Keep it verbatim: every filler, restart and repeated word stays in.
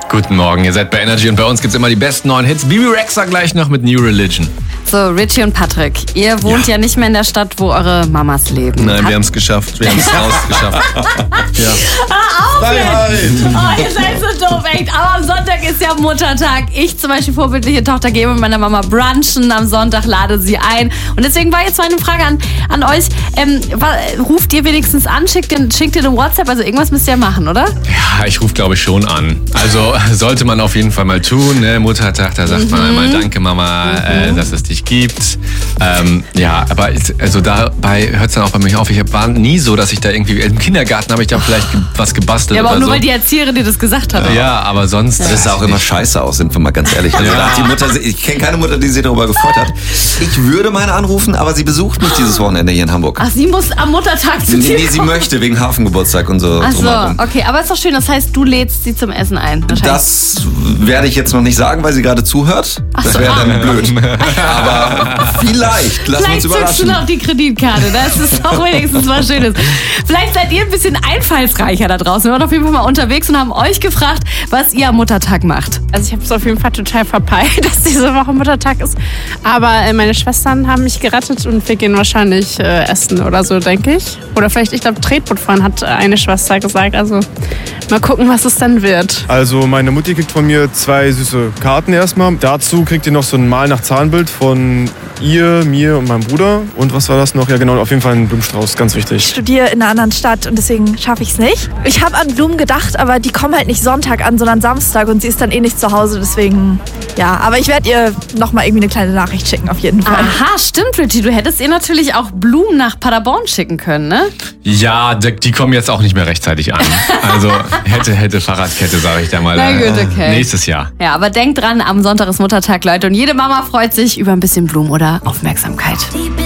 Guten Morgen, ihr seid bei Energy und bei uns gibt's immer die besten neuen Hits. Bibi Rexha gleich noch mit New Religion. So, Richie und Patrick, ihr wohnt ja. ja nicht mehr in der Stadt, wo eure Mamas leben. Nein, Hat wir haben es geschafft. Wir haben es rausgeschafft. Ja. Ah, auf jetzt! Oh, ihr seid so doof, echt. Aber am Sonntag ist ja Muttertag. Ich zum Beispiel, vorbildliche Tochter, gehe mit meiner Mama brunchen. Am Sonntag lade sie ein. Und deswegen war jetzt meine Frage an, an euch. Ähm, ruft ihr wenigstens an? Schickt ihr, schickt ihr eine WhatsApp? Also irgendwas müsst ihr ja machen, oder? Ja, ich rufe glaube ich schon an. Also sollte man auf jeden Fall mal tun. Ne? Muttertag, da sagt mhm. man einmal Danke Mama, mhm. äh, dass es dich gibt. Ähm, ja, aber also dabei hört es dann auch bei mir auf. Ich war nie so, dass ich da irgendwie im Kindergarten habe ich da vielleicht ge- was gebastelt. Ja, aber auch oder nur so. Weil die Erzieherin dir das gesagt hat. Ja, aber sonst. Das sah auch immer scheiße aus, sind wir mal ganz ehrlich. Also ja. da hat die Mutter, ich kenne keine Mutter, die sich darüber gefreut hat. Ich würde meine anrufen, aber sie besucht mich dieses Wochenende hier in Hamburg. Ach, sie muss am Muttertag zu nee, dir nee, sie möchte, wegen Hafengeburtstag und so. Ach so, okay, aber ist doch schön. Das heißt, du lädst sie zum Essen ein. Das werde ich jetzt noch nicht sagen, weil sie gerade zuhört. Ach das so, wäre ah. dann blöd. Aber vielleicht, lass Vielleicht uns überraschen. zückst du noch die Kreditkarte, das ist auch wenigstens was Schönes. Vielleicht seid ihr ein bisschen einfallsreicher da draußen. Wir waren auf jeden Fall mal unterwegs und haben euch gefragt, was ihr am Muttertag macht. Also ich habe es auf jeden Fall total verpeilt, dass diese Woche Muttertag ist. Aber äh, meine Schwestern haben mich gerettet und wir gehen wahrscheinlich äh, essen oder so, denke ich. Oder vielleicht, ich glaube, Tretbootfahren hat eine Schwester gesagt. Also mal gucken, was es dann wird. Also meine Mutti kriegt von mir zwei süße Karten erstmal. Dazu kriegt ihr noch so ein Mal nach Zahnbild von ihr, mir und meinem Bruder. Und was war das noch? Ja genau, auf jeden Fall ein Blumenstrauß, ganz wichtig. Ich studiere in einer anderen Stadt und deswegen schaffe ich es nicht. Ich habe an Blumen gedacht, aber die kommen halt nicht Sonntag an, sondern Samstag und sie ist dann eh nicht zu Hause, deswegen ja. Aber ich werde ihr nochmal irgendwie eine kleine Nachricht schicken, auf jeden Fall. Aha, stimmt, Richie. Du hättest ihr natürlich auch Blumen nach Paderborn schicken können, ne? Ja, die kommen jetzt auch nicht mehr rechtzeitig an. Also hätte, hätte Fahrradkette, sage ich da mal. Na gut, okay. Nächstes Jahr. Ja, aber denkt dran, am Sonntag ist Muttertag, Leute. Und jede Mama freut sich über ein bisschen Blumen oder Aufmerksamkeit.